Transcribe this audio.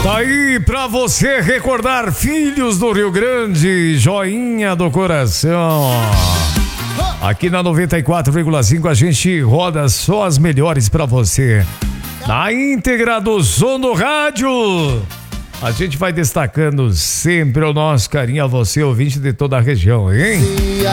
Tá aí pra você recordar, filhos do Rio Grande, joinha do coração. Aqui na 94,5 a gente roda só as melhores pra você. Na íntegra do som do rádio, a gente vai destacando sempre o nosso carinho a você, ouvinte de toda a região, hein?